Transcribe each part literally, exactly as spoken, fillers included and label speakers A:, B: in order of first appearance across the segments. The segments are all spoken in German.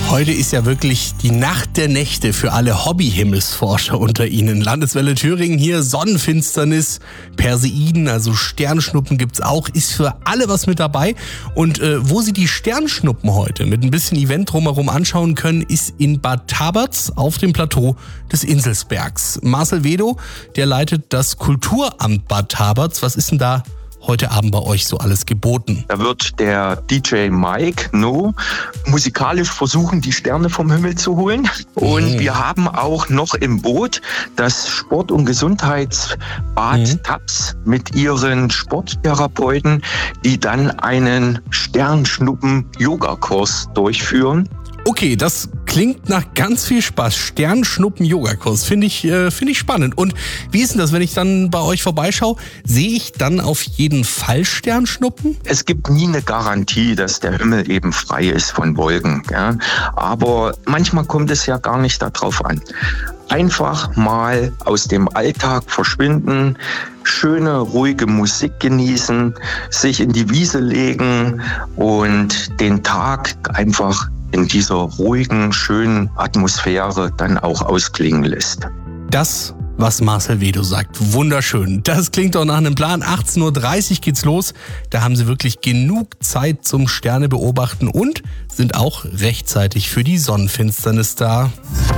A: Heute ist ja wirklich die Nacht der Nächte für alle Hobby-Himmelsforscher unter Ihnen. Landeswelle Thüringen hier, Sonnenfinsternis, Perseiden, also Sternschnuppen gibt's auch, ist für alle was mit dabei. Und äh, wo Sie die Sternschnuppen heute mit ein bisschen Event drumherum anschauen können, ist in Bad Taberz auf dem Plateau des Inselsbergs. Marcel Wedow, der leitet das Kulturamt Bad Taberz. Was ist denn da heute Abend bei euch so alles geboten?
B: Da wird der D J Mike No musikalisch versuchen, die Sterne vom Himmel zu holen. Und mhm. wir haben auch noch im Boot das Sport- und Gesundheitsbad mhm. Taps mit ihren Sporttherapeuten, die dann einen Sternschnuppen-Yoga-Kurs durchführen.
A: Okay, das klingt nach ganz viel Spaß. Sternschnuppen-Yoga-Kurs, finde ich, äh, finde ich spannend. Und wie ist denn das, wenn ich dann bei euch vorbeischaue? Sehe ich dann auf jeden Fall Sternschnuppen?
B: Es gibt nie eine Garantie, dass der Himmel eben frei ist von Wolken. Ja? Aber manchmal kommt es ja gar nicht darauf an. Einfach mal aus dem Alltag verschwinden, schöne, ruhige Musik genießen, sich in die Wiese legen und den Tag einfach in dieser ruhigen, schönen Atmosphäre dann auch ausklingen lässt.
A: Das, was Marcel Wedow sagt, wunderschön. Das klingt doch nach einem Plan. achtzehn Uhr dreißig geht's los. Da haben Sie wirklich genug Zeit zum Sterne beobachten und sind auch rechtzeitig für die Sonnenfinsternis da.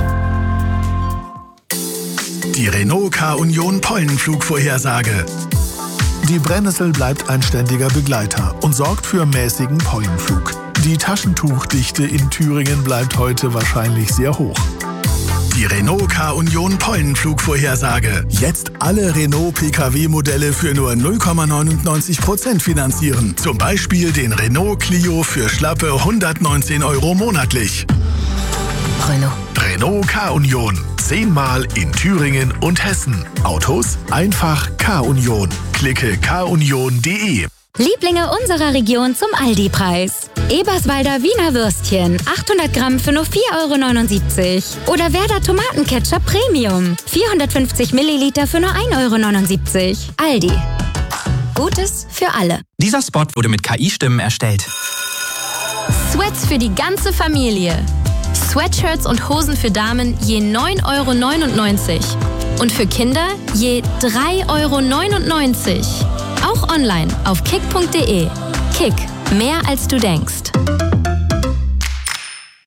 C: Die Renault K-Union Pollenflugvorhersage. Die Brennnessel bleibt ein ständiger Begleiter und sorgt für mäßigen Pollenflug. Die Taschentuchdichte in Thüringen bleibt heute wahrscheinlich sehr hoch. Die Renault K-Union Pollenflugvorhersage. Jetzt alle Renault-P K W-Modelle für nur null Komma neunundneunzig Prozent finanzieren. Zum Beispiel den Renault Clio für schlappe hundertneunzehn Euro monatlich.
D: Renault.
C: Renault K-Union. Zehnmal in Thüringen und Hessen. Autos? Einfach K-Union. Klicke k union punkt de.
D: Lieblinge unserer Region zum Aldi-Preis. Eberswalder Wiener Würstchen, achthundert Gramm für nur vier Euro neunundsiebzig. Oder Werder Tomatenketchup Premium, vierhundertfünfzig Milliliter für nur ein Euro neunundsiebzig. Aldi. Gutes für alle.
E: Dieser Spot wurde mit K I-Stimmen erstellt.
F: Sweats für die ganze Familie. Sweatshirts und Hosen für Damen je neun Euro neunundneunzig. Und für Kinder je drei Euro neunundneunzig. Auch online auf kick punkt de. Kick, mehr als du denkst.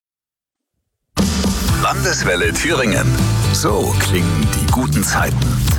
G: Landeswelle Thüringen. So klingen die guten Zeiten.